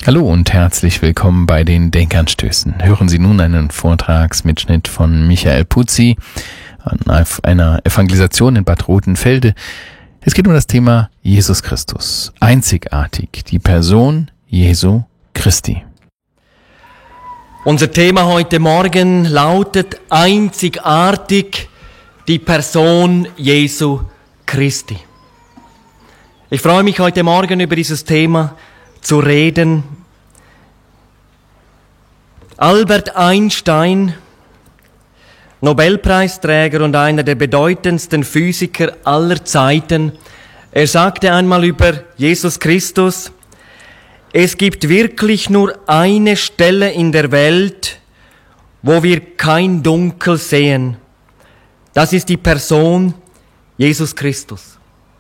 Hallo und herzlich willkommen bei den Denkanstößen. Hören Sie nun einen Vortragsmitschnitt von Michael Puzzi an einer Evangelisation in Bad Rotenfelde. Es geht um das Thema Jesus Christus. Einzigartig, die Person Jesu Christi. Unser Thema heute Morgen lautet einzigartig, die Person Jesu Christi. Ich freue mich heute Morgen über dieses Thema zu reden. Albert Einstein, Nobelpreisträger und einer der bedeutendsten Physiker aller Zeiten, er sagte einmal über Jesus Christus: Es gibt wirklich nur eine Stelle in der Welt, wo wir kein Dunkel sehen. Das ist die Person Jesus Christus.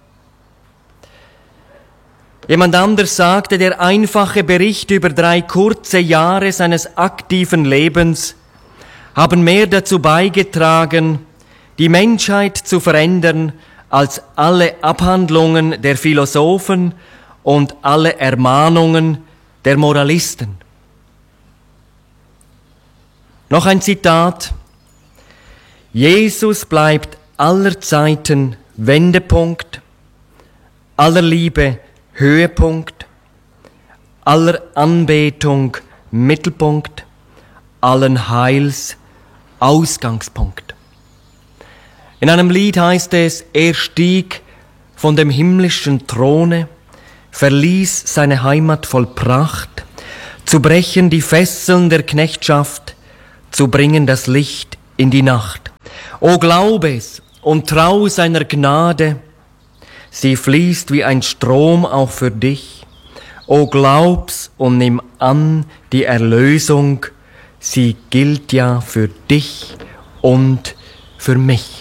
Jemand anders sagte, der einfache Bericht über 3 kurze Jahre seines aktiven Lebens haben mehr dazu beigetragen, die Menschheit zu verändern, als alle Abhandlungen der Philosophen und alle Ermahnungen der Moralisten. Noch ein Zitat: Jesus bleibt aller Zeiten Wendepunkt, aller Liebe Höhepunkt, aller Anbetung Mittelpunkt, allen Heils Ausgangspunkt. In einem Lied heißt es: Er stieg von dem himmlischen Throne, verließ seine Heimat voll Pracht, zu brechen die Fesseln der Knechtschaft, zu bringen das Licht in die Nacht. O glaub es und trau seiner Gnade, sie fließt wie ein Strom auch für dich. O glaub's und nimm an, die Erlösung, sie gilt ja für dich und für mich.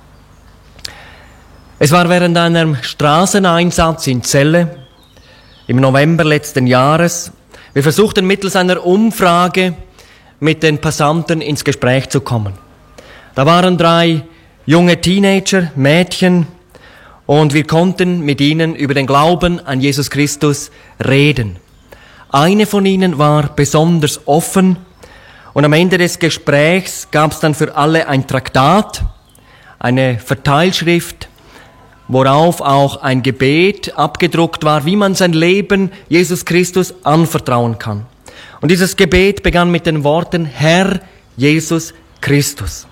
Es war während einem Straßeneinsatz in Celle im November letzten Jahres. Wir versuchten mittels einer Umfrage mit den Passanten ins Gespräch zu kommen. Da waren 3 junge Teenager, Mädchen, und wir konnten mit ihnen über den Glauben an Jesus Christus reden. Eine von ihnen war besonders offen und am Ende des Gesprächs gab es dann für alle ein Traktat, eine Verteilschrift, worauf auch ein Gebet abgedruckt war, wie man sein Leben Jesus Christus anvertrauen kann. Und dieses Gebet begann mit den Worten: Herr Jesus Christus.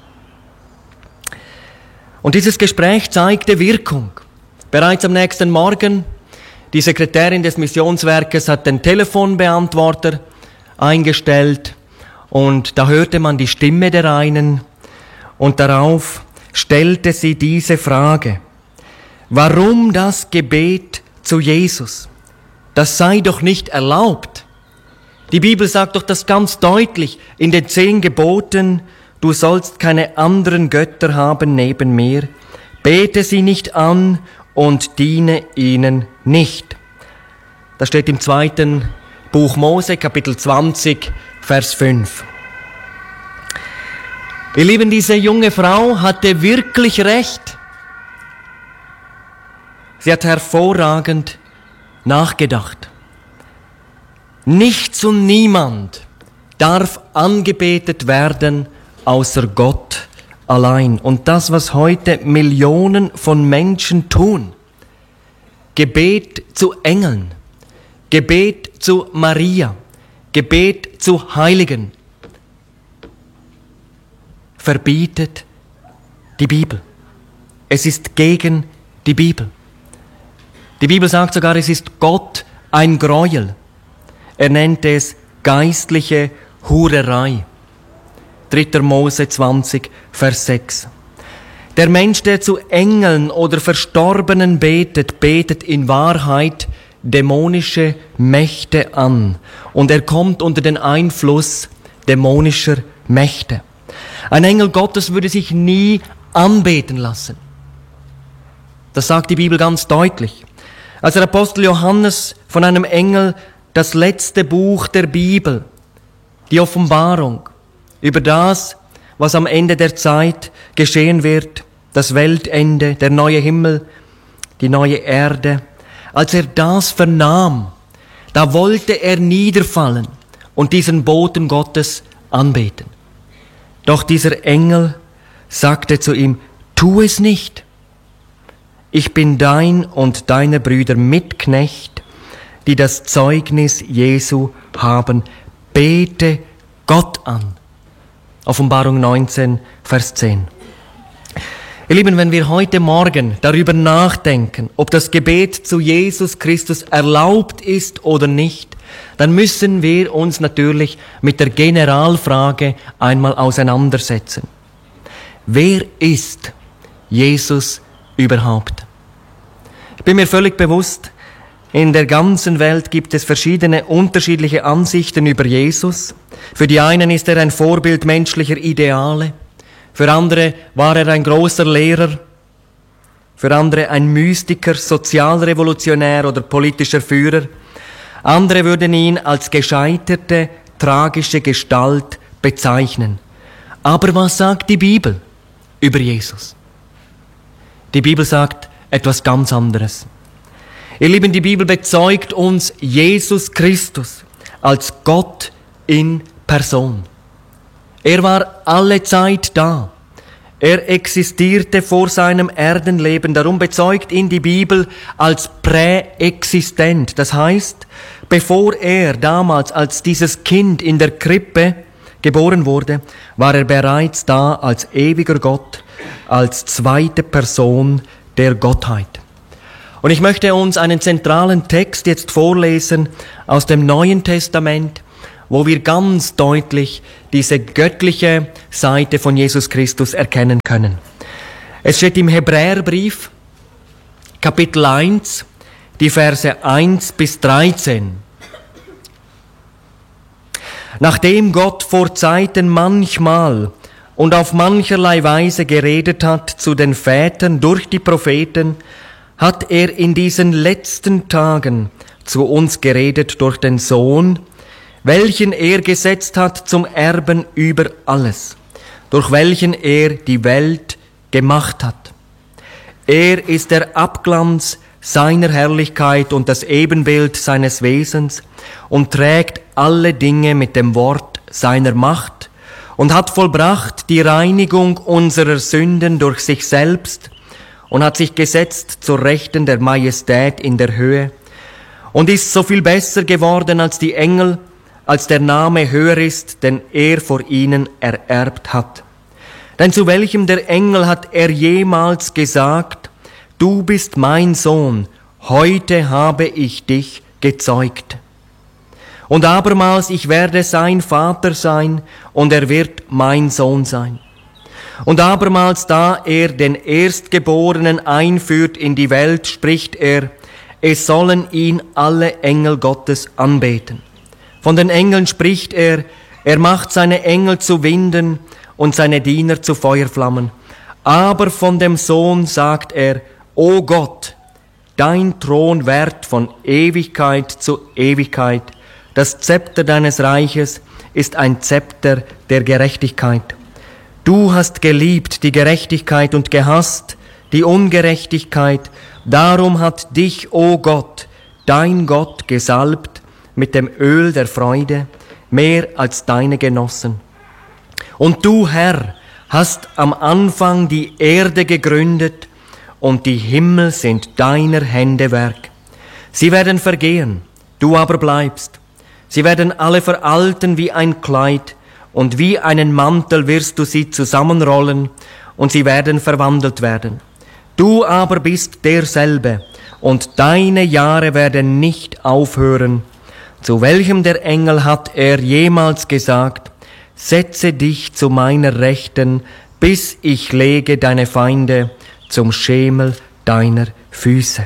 Und dieses Gespräch zeigte Wirkung. Bereits am nächsten Morgen, die Sekretärin des Missionswerkes hat den Telefonbeantworter eingestellt und da hörte man die Stimme der einen und darauf stellte sie diese Frage: Warum das Gebet zu Jesus? Das sei doch nicht erlaubt. Die Bibel sagt doch das ganz deutlich in den 10 Geboten: Du sollst keine anderen Götter haben neben mir, bete sie nicht an und diene ihnen nicht. Das steht im 2. Buch Mose, Kapitel 20, Vers 5. Ihr Lieben, diese junge Frau hatte wirklich recht. Sie hat hervorragend nachgedacht. Nichts und niemand darf angebetet werden außer Gott allein. Und das, was heute Millionen von Menschen tun: Gebet zu Engeln, Gebet zu Maria, Gebet zu Heiligen, verbietet die Bibel. Es ist gegen die Bibel. Die Bibel sagt sogar, es ist Gott ein Gräuel. Er nennt es geistliche Hurerei. 3. Mose 20, Vers 6. Der Mensch, der zu Engeln oder Verstorbenen betet, betet in Wahrheit dämonische Mächte an. Und er kommt unter den Einfluss dämonischer Mächte. Ein Engel Gottes würde sich nie anbeten lassen. Das sagt die Bibel ganz deutlich. Als der Apostel Johannes von einem Engel das letzte Buch der Bibel, die Offenbarung, über das, was am Ende der Zeit geschehen wird, das Weltende, der neue Himmel, die neue Erde. Als er das vernahm, da wollte er niederfallen und diesen Boten Gottes anbeten. Doch dieser Engel sagte zu ihm, tu es nicht. Ich bin dein und deiner Brüder Mitknecht, die das Zeugnis Jesu haben. Bete Gott an. Offenbarung 19, Vers 10. Ihr Lieben, wenn wir heute Morgen darüber nachdenken, ob das Gebet zu Jesus Christus erlaubt ist oder nicht, dann müssen wir uns natürlich mit der Generalfrage einmal auseinandersetzen. Wer ist Jesus überhaupt? Ich bin mir völlig bewusst, in der ganzen Welt gibt es verschiedene unterschiedliche Ansichten über Jesus. Für die einen ist er ein Vorbild menschlicher Ideale. Für andere war er ein großer Lehrer, für andere ein Mystiker, Sozialrevolutionär oder politischer Führer. Andere würden ihn als gescheiterte, tragische Gestalt bezeichnen. Aber was sagt die Bibel über Jesus? Die Bibel sagt etwas ganz anderes. Ihr Lieben, die Bibel bezeugt uns Jesus Christus als Gott in Person. Er war alle Zeit da. Er existierte vor seinem Erdenleben. Darum bezeugt ihn die Bibel als präexistent. Das heißt, bevor er damals als dieses Kind in der Krippe geboren wurde, war er bereits da als ewiger Gott, als zweite Person der Gottheit. Und ich möchte uns einen zentralen Text jetzt vorlesen aus dem Neuen Testament, wo wir ganz deutlich diese göttliche Seite von Jesus Christus erkennen können. Es steht im Hebräerbrief, Kapitel 1, die Verse 1 bis 13. Nachdem Gott vor Zeiten manchmal und auf mancherlei Weise geredet hat zu den Vätern durch die Propheten, hat er in diesen letzten Tagen zu uns geredet durch den Sohn, welchen er gesetzt hat zum Erben über alles, durch welchen er die Welt gemacht hat. Er ist der Abglanz seiner Herrlichkeit und das Ebenbild seines Wesens und trägt alle Dinge mit dem Wort seiner Macht und hat vollbracht die Reinigung unserer Sünden durch sich selbst und hat sich gesetzt zur Rechten der Majestät in der Höhe und ist so viel besser geworden als die Engel, als der Name höher ist, den er vor ihnen ererbt hat. Denn zu welchem der Engel hat er jemals gesagt, du bist mein Sohn, heute habe ich dich gezeugt. Und abermals, ich werde sein Vater sein und er wird mein Sohn sein. Und abermals, da er den Erstgeborenen einführt in die Welt, spricht er, es sollen ihn alle Engel Gottes anbeten. Von den Engeln spricht er macht seine Engel zu Winden und seine Diener zu Feuerflammen. Aber von dem Sohn sagt er, O Gott, dein Thron währt von Ewigkeit zu Ewigkeit. Das Zepter deines Reiches ist ein Zepter der Gerechtigkeit. Du hast geliebt die Gerechtigkeit und gehasst die Ungerechtigkeit. Darum hat dich, O Gott, dein Gott gesalbt mit dem Öl der Freude, mehr als deine Genossen. Und du, Herr, hast am Anfang die Erde gegründet und die Himmel sind deiner Hände Werk. Sie werden vergehen, du aber bleibst. Sie werden alle veralten wie ein Kleid und wie einen Mantel wirst du sie zusammenrollen und sie werden verwandelt werden. Du aber bist derselbe und deine Jahre werden nicht aufhören. Zu welchem der Engel hat er jemals gesagt, setze dich zu meiner Rechten, bis ich lege deine Feinde zum Schemel deiner Füße.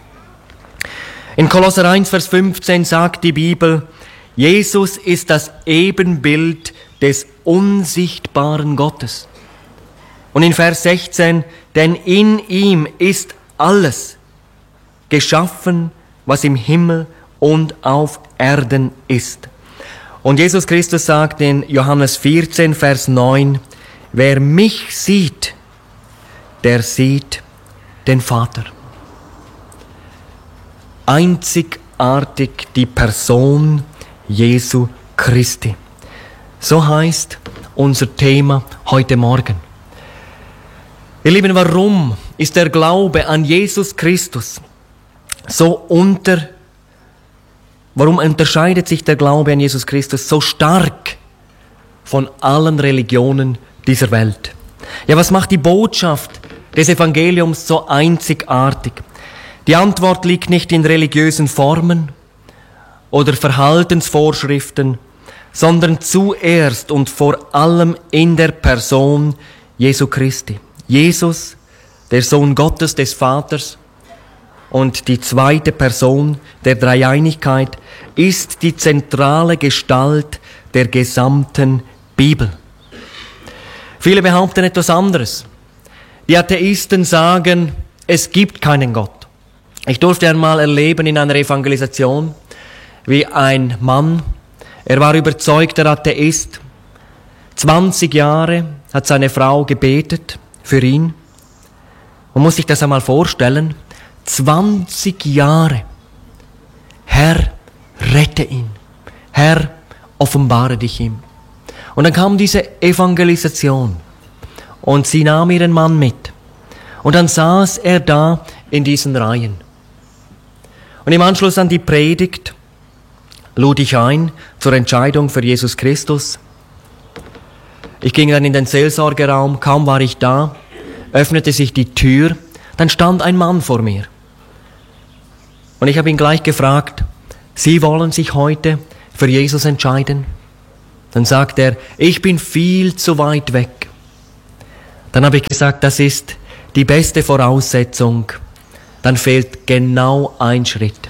In Kolosser 1, Vers 15 sagt die Bibel, Jesus ist das Ebenbild des unsichtbaren Gottes. Und in Vers 16, denn in ihm ist alles geschaffen, was im Himmel und auf Erden ist. Und Jesus Christus sagt in Johannes 14, Vers 9, wer mich sieht, der sieht den Vater. einzigartig die Person Jesu Christi. So heißt unser Thema heute Morgen. Ihr Lieben, warum ist der Glaube an Jesus Christus warum unterscheidet sich der Glaube an Jesus Christus so stark von allen Religionen dieser Welt? Ja, was macht die Botschaft des Evangeliums so einzigartig? Die Antwort liegt nicht in religiösen Formen oder Verhaltensvorschriften, sondern zuerst und vor allem in der Person Jesu Christi. Jesus, der Sohn Gottes des Vaters und die zweite Person der Dreieinigkeit, ist die zentrale Gestalt der gesamten Bibel. Viele behaupten etwas anderes. Die Atheisten sagen, es gibt keinen Gott. Ich durfte einmal erleben in einer Evangelisation, wie ein Mann, er war überzeugter Atheist, 20 Jahre hat seine Frau gebetet für ihn. Man muss sich das einmal vorstellen, 20 Jahre. Herr, rette ihn. Herr, offenbare dich ihm. Und dann kam diese Evangelisation und sie nahm ihren Mann mit. Und dann saß er da in diesen Reihen. Und im Anschluss an die Predigt lud ich ein zur Entscheidung für Jesus Christus. Ich ging dann in den Seelsorgeraum, kaum war ich da, öffnete sich die Tür, dann stand ein Mann vor mir. Und ich habe ihn gleich gefragt, Sie wollen sich heute für Jesus entscheiden? Dann sagt er, ich bin viel zu weit weg. Dann habe ich gesagt, das ist die beste Voraussetzung. Dann fehlt genau ein Schritt.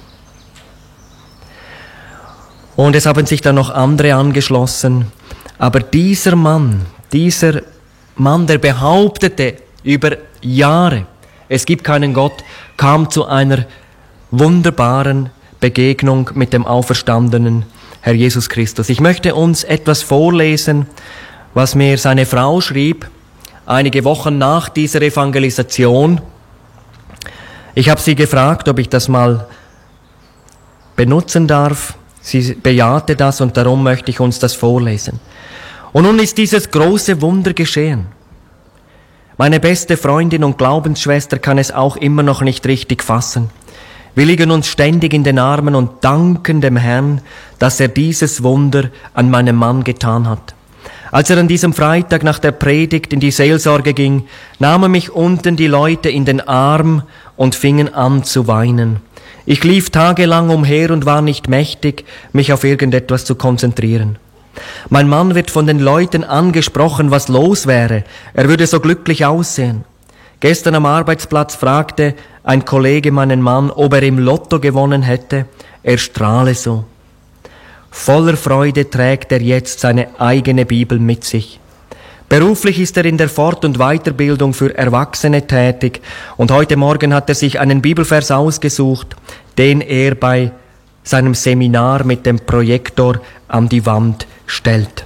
Und es haben sich dann noch andere angeschlossen. Aber dieser Mann, der behauptete über Jahre, es gibt keinen Gott, kam zu einer wunderbaren Begegnung mit dem auferstandenen Herr Jesus Christus. Ich möchte uns etwas vorlesen, was mir seine Frau schrieb, einige Wochen nach dieser Evangelisation. Ich habe sie gefragt, ob ich das mal benutzen darf. Sie bejahte das und darum möchte ich uns das vorlesen. Und nun ist dieses große Wunder geschehen. Meine beste Freundin und Glaubensschwester kann es auch immer noch nicht richtig fassen. Wir liegen uns ständig in den Armen und danken dem Herrn, dass er dieses Wunder an meinem Mann getan hat. Als er an diesem Freitag nach der Predigt in die Seelsorge ging, nahmen mich unten die Leute in den Arm und fingen an zu weinen. Ich lief tagelang umher und war nicht mächtig, mich auf irgendetwas zu konzentrieren. Mein Mann wird von den Leuten angesprochen, was los wäre. Er würde so glücklich aussehen. Gestern am Arbeitsplatz fragte ein Kollege meinen Mann, ob er im Lotto gewonnen hätte. Er strahle so. Voller Freude trägt er jetzt seine eigene Bibel mit sich. Beruflich ist er in der Fort- und Weiterbildung für Erwachsene tätig und heute Morgen hat er sich einen Bibelvers ausgesucht, den er bei seinem Seminar mit dem Projektor an die Wand stellt.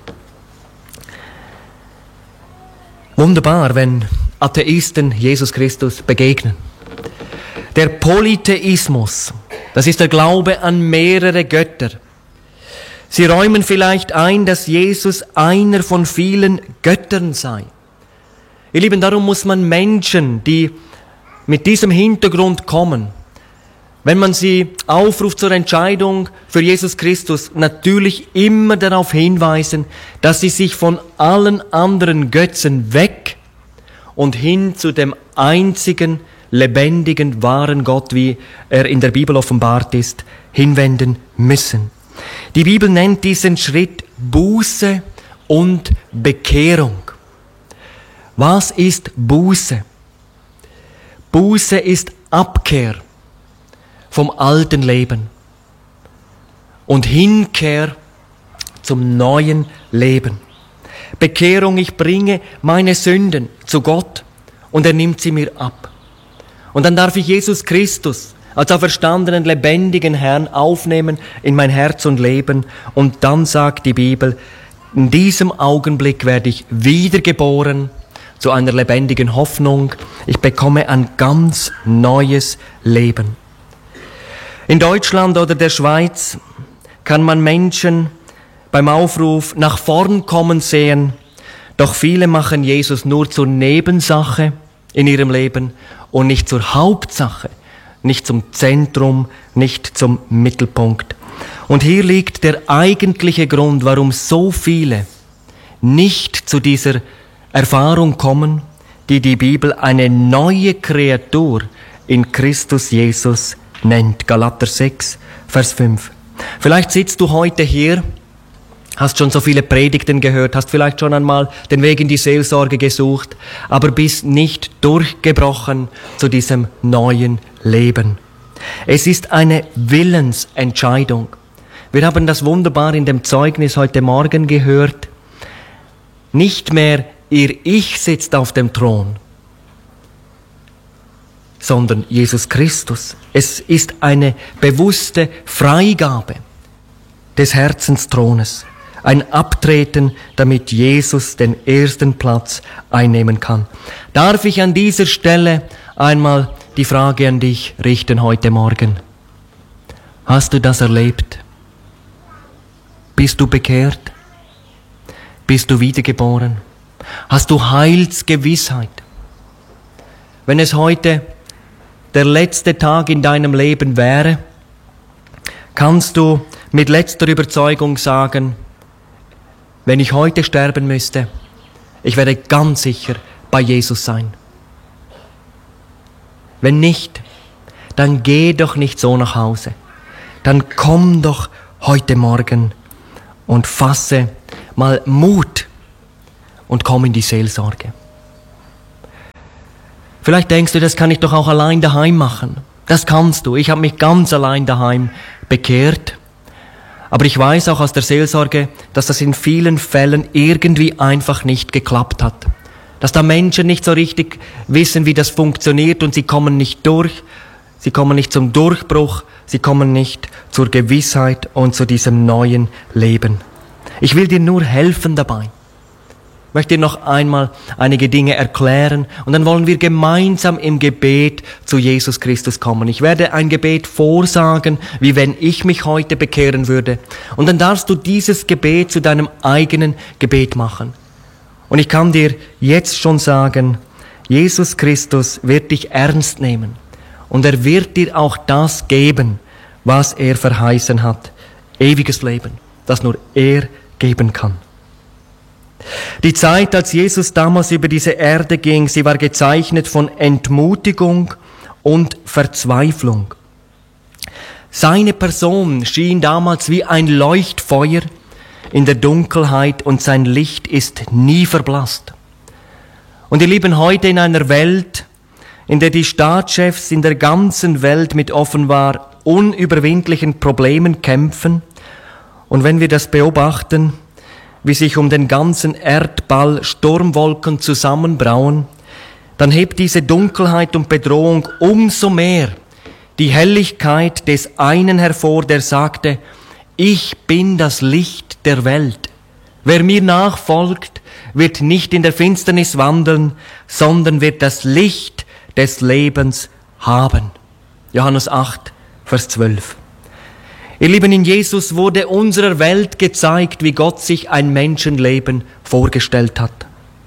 Wunderbar, wenn Atheisten Jesus Christus begegnen. Der Polytheismus, das ist der Glaube an mehrere Götter. Sie räumen vielleicht ein, dass Jesus einer von vielen Göttern sei. Ihr Lieben, darum muss man Menschen, die mit diesem Hintergrund kommen, wenn man sie aufruft zur Entscheidung für Jesus Christus, natürlich immer darauf hinweisen, dass sie sich von allen anderen Götzen weg und hin zu dem einzigen, lebendigen, wahren Gott, wie er in der Bibel offenbart ist, hinwenden müssen. Die Bibel nennt diesen Schritt Buße und Bekehrung. Was ist Buße? Buße ist Abkehr vom alten Leben und Hinkehr zum neuen Leben. Bekehrung, ich bringe meine Sünden zu Gott und er nimmt sie mir ab. Und dann darf ich Jesus Christus als auferstandenen, lebendigen Herrn aufnehmen in mein Herz und Leben. Und dann sagt die Bibel, in diesem Augenblick werde ich wiedergeboren zu einer lebendigen Hoffnung. Ich bekomme ein ganz neues Leben. In Deutschland oder der Schweiz kann man Menschen beim Aufruf nach vorn kommen sehen, doch viele machen Jesus nur zur Nebensache in ihrem Leben und nicht zur Hauptsache, nicht zum Zentrum, nicht zum Mittelpunkt. Und hier liegt der eigentliche Grund, warum so viele nicht zu dieser Erfahrung kommen, die die Bibel eine neue Kreatur in Christus Jesus nennt. Galater 6, Vers 5. Vielleicht sitzt du heute hier, hast schon so viele Predigten gehört, hast vielleicht schon einmal den Weg in die Seelsorge gesucht, aber bist nicht durchgebrochen zu diesem neuen Leben. Es ist eine Willensentscheidung. Wir haben das wunderbar in dem Zeugnis heute Morgen gehört. Nicht mehr ihr Ich sitzt auf dem Thron, sondern Jesus Christus. Es ist eine bewusste Freigabe des Herzensthrones. Ein Abtreten, damit Jesus den ersten Platz einnehmen kann. Darf ich an dieser Stelle einmal die Frage an dich richten heute Morgen? Hast du das erlebt? Bist du bekehrt? Bist du wiedergeboren? Hast du Heilsgewissheit? Wenn es heute der letzte Tag in deinem Leben wäre, kannst du mit letzter Überzeugung sagen, wenn ich heute sterben müsste, ich werde ganz sicher bei Jesus sein. Wenn nicht, dann geh doch nicht so nach Hause. Dann komm doch heute Morgen und fasse mal Mut und komm in die Seelsorge. Vielleicht denkst du, das kann ich doch auch allein daheim machen. Das kannst du. Ich habe mich ganz allein daheim bekehrt. Aber ich weiß auch aus der Seelsorge, dass das in vielen Fällen irgendwie einfach nicht geklappt hat. Dass da Menschen nicht so richtig wissen, wie das funktioniert und sie kommen nicht durch. Sie kommen nicht zum Durchbruch. Sie kommen nicht zur Gewissheit und zu diesem neuen Leben. Ich will dir nur helfen dabei. Ich möchte dir noch einmal einige Dinge erklären und dann wollen wir gemeinsam im Gebet zu Jesus Christus kommen. Ich werde ein Gebet vorsagen, wie wenn ich mich heute bekehren würde. Und dann darfst du dieses Gebet zu deinem eigenen Gebet machen. Und ich kann dir jetzt schon sagen, Jesus Christus wird dich ernst nehmen und er wird dir auch das geben, was er verheißen hat. Ewiges Leben, das nur er geben kann. Die Zeit, als Jesus damals über diese Erde ging, sie war gezeichnet von Entmutigung und Verzweiflung. Seine Person schien damals wie ein Leuchtfeuer in der Dunkelheit und sein Licht ist nie verblasst. Und wir leben heute in einer Welt, in der die Staatschefs in der ganzen Welt mit offenbar unüberwindlichen Problemen kämpfen. Und wenn wir das beobachten, wie sich um den ganzen Erdball Sturmwolken zusammenbrauen, dann hebt diese Dunkelheit und Bedrohung umso mehr die Helligkeit des einen hervor, der sagte, ich bin das Licht der Welt. Wer mir nachfolgt, wird nicht in der Finsternis wandeln, sondern wird das Licht des Lebens haben. Johannes 8, Vers 12. Ihr Lieben, in Jesus wurde unserer Welt gezeigt, wie Gott sich ein Menschenleben vorgestellt hat.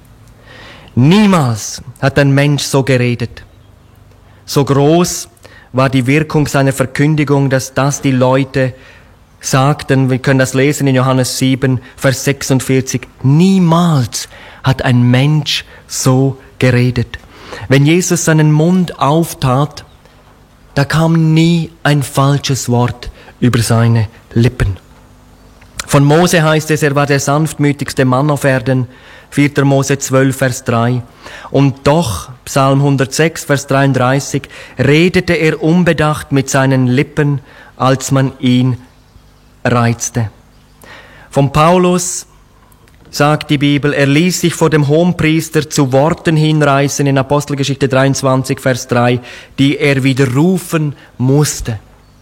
Niemals hat ein Mensch so geredet. So groß war die Wirkung seiner Verkündigung, dass das die Leute sagten, wir können das lesen in Johannes 7, Vers 46, niemals hat ein Mensch so geredet. Wenn Jesus seinen Mund auftat, da kam nie ein falsches Wort über seine Lippen. Von Mose heißt es, er war der sanftmütigste Mann auf Erden, 4. Mose 12, Vers 3. Und doch, Psalm 106, Vers 33, redete er unbedacht mit seinen Lippen, als man ihn reizte. Von Paulus sagt die Bibel, er ließ sich vor dem Hohenpriester zu Worten hinreißen in Apostelgeschichte 23, Vers 3, die er widerrufen musste.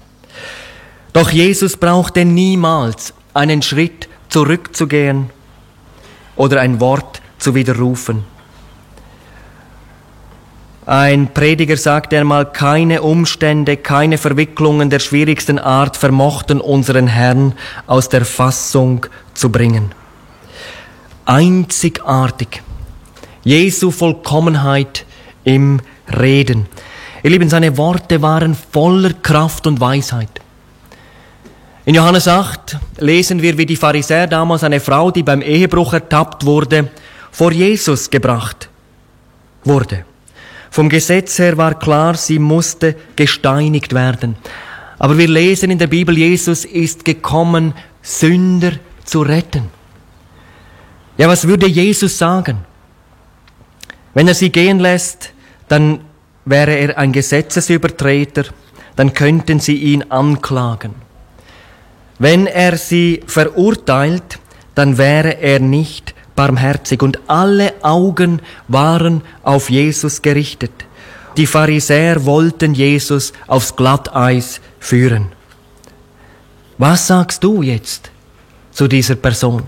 Doch Jesus brauchte niemals einen Schritt zurückzugehen oder ein Wort zu widerrufen. Ein Prediger sagte einmal, keine Umstände, keine Verwicklungen der schwierigsten Art vermochten unseren Herrn aus der Fassung zu bringen. Einzigartig. Jesu Vollkommenheit im Reden. Ihr Lieben, seine Worte waren voller Kraft und Weisheit. In Johannes 8 lesen wir, wie die Pharisäer damals eine Frau, die beim Ehebruch ertappt wurde, vor Jesus gebracht wurde. Vom Gesetz her war klar, sie musste gesteinigt werden. Aber wir lesen in der Bibel, Jesus ist gekommen, Sünder zu retten. Ja, was würde Jesus sagen? Wenn er sie gehen lässt, dann wäre er ein Gesetzesübertreter, dann könnten sie ihn anklagen. Wenn er sie verurteilt, dann wäre er nicht barmherzig. Und alle Augen waren auf Jesus gerichtet. Die Pharisäer wollten Jesus aufs Glatteis führen. Was sagst du jetzt zu dieser Person?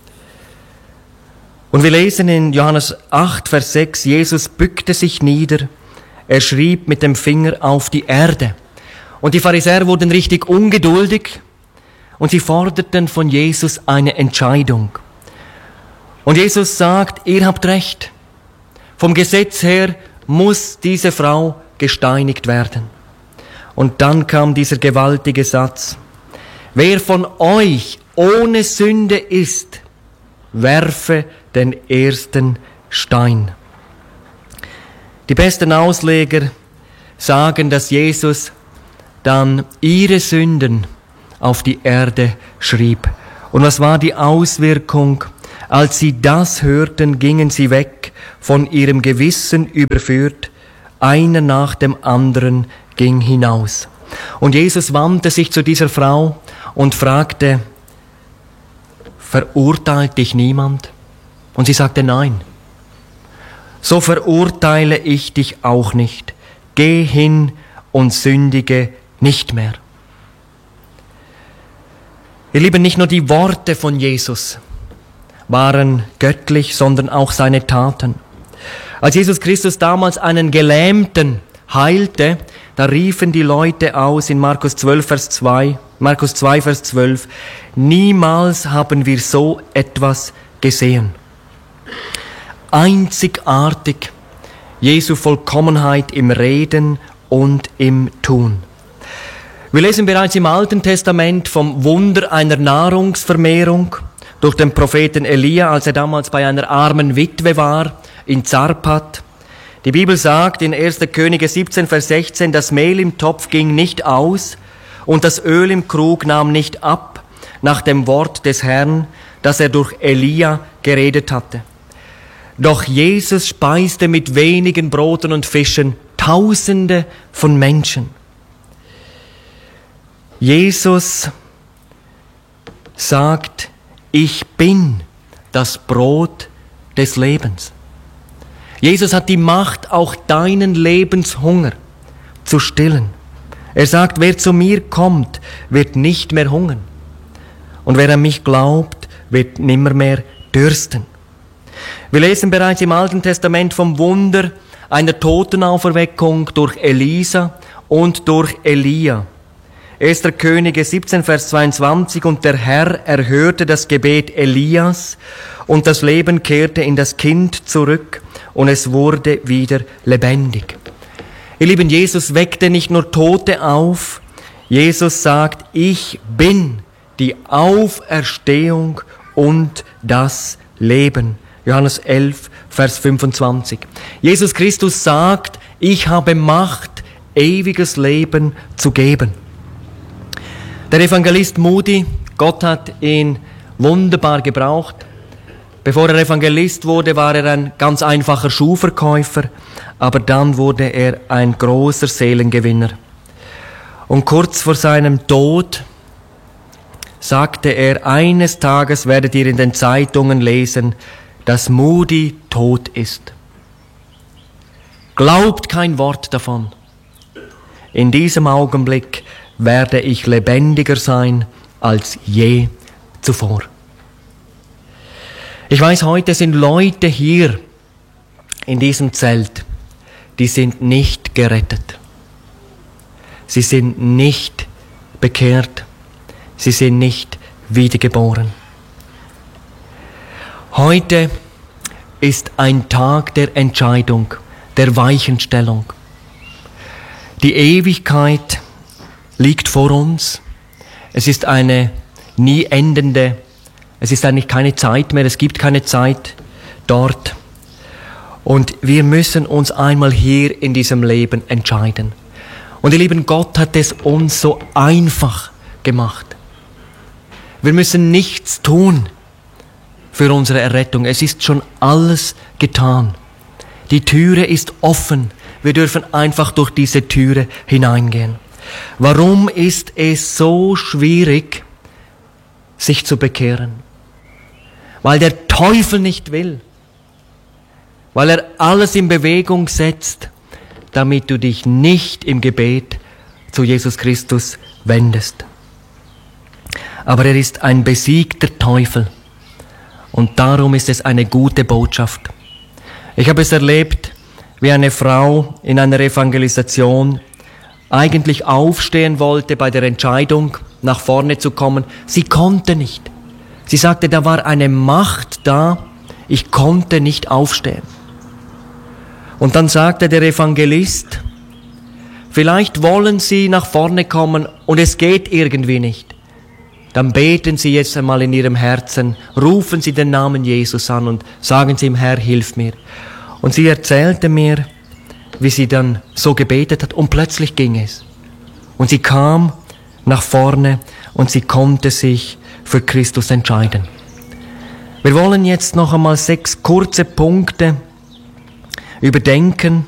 Und wir lesen in Johannes 8, Vers 6, Jesus bückte sich nieder, er schrieb mit dem Finger auf die Erde. Und die Pharisäer wurden richtig ungeduldig und sie forderten von Jesus eine Entscheidung. Und Jesus sagt, ihr habt recht. Vom Gesetz her muss diese Frau gesteinigt werden. Und dann kam dieser gewaltige Satz. Wer von euch ohne Sünde ist, werfe den ersten Stein. Die besten Ausleger sagen, dass Jesus dann ihre Sünden auf die Erde schrieb. Und was war die Auswirkung? Als sie das hörten, gingen sie weg, von ihrem Gewissen überführt, einer nach dem anderen ging hinaus. Und Jesus wandte sich zu dieser Frau und fragte, verurteilt dich niemand? Und sie sagte, nein. So verurteile ich dich auch nicht. Geh hin und sündige nicht mehr. Ihr Lieben, nicht nur die Worte von Jesus waren göttlich, sondern auch seine Taten. Als Jesus Christus damals einen Gelähmten heilte, da riefen die Leute aus in Markus 2, Vers 12, niemals haben wir so etwas gesehen. Einzigartig Jesu Vollkommenheit im Reden und im Tun. Wir lesen bereits im Alten Testament vom Wunder einer Nahrungsvermehrung durch den Propheten Elia, als er damals bei einer armen Witwe war, in Zarpat. Die Bibel sagt in 1. Könige 17, Vers 16, das Mehl im Topf ging nicht aus und das Öl im Krug nahm nicht ab, nach dem Wort des Herrn, das er durch Elia geredet hatte. Doch Jesus speiste mit wenigen Broten und Fischen Tausende von Menschen. Jesus sagt, ich bin das Brot des Lebens. Jesus hat die Macht, auch deinen Lebenshunger zu stillen. Er sagt, wer zu mir kommt, wird nicht mehr hungern. Und wer an mich glaubt, wird nimmermehr dürsten. Wir lesen bereits im Alten Testament vom Wunder einer Totenauferweckung durch Elisa und durch Elia. 1. Könige 17, Vers 22, und der Herr erhörte das Gebet Elias und das Leben kehrte in das Kind zurück und es wurde wieder lebendig. Ihr Lieben, Jesus weckte nicht nur Tote auf, Jesus sagt, ich bin die Auferstehung und das Leben. Johannes 11, Vers 25. Jesus Christus sagt, ich habe Macht, ewiges Leben zu geben. Der Evangelist Moody, Gott hat ihn wunderbar gebraucht. Bevor er Evangelist wurde, war er ein ganz einfacher Schuhverkäufer, aber dann wurde er ein großer Seelengewinner. Und kurz vor seinem Tod sagte er, eines Tages werdet ihr in den Zeitungen lesen, dass Moody tot ist. Glaubt kein Wort davon. In diesem Augenblick werde ich lebendiger sein als je zuvor. Ich weiß, heute sind Leute hier in diesem Zelt, die sind nicht gerettet. Sie sind nicht bekehrt. Sie sind nicht wiedergeboren. Heute ist ein Tag der Entscheidung, der Weichenstellung. Die Ewigkeit liegt vor uns. Es ist eine nie endende, es ist eigentlich keine Zeit mehr, es gibt keine Zeit dort. Und wir müssen uns einmal hier in diesem Leben entscheiden. Und ihr Lieben, Gott hat es uns so einfach gemacht. Wir müssen nichts tun für unsere Errettung. Es ist schon alles getan. Die Türe ist offen. Wir dürfen einfach durch diese Türe hineingehen. Warum ist es so schwierig, sich zu bekehren? Weil der Teufel nicht will. Weil er alles in Bewegung setzt, damit du dich nicht im Gebet zu Jesus Christus wendest. Aber er ist ein besiegter Teufel. Und darum ist es eine gute Botschaft. Ich habe es erlebt, wie eine Frau in einer Evangelisation eigentlich aufstehen wollte bei der Entscheidung, nach vorne zu kommen. Sie konnte nicht. Sie sagte, da war eine Macht da, ich konnte nicht aufstehen. Und dann sagte der Evangelist, vielleicht wollen Sie nach vorne kommen und es geht irgendwie nicht. Dann beten Sie jetzt einmal in Ihrem Herzen, rufen Sie den Namen Jesus an und sagen Sie ihm, Herr, hilf mir. Und sie erzählte mir, wie sie dann so gebetet hat und plötzlich ging es. Und sie kam nach vorne und sie konnte sich für Christus entscheiden. Wir wollen jetzt noch einmal 6 kurze Punkte überdenken,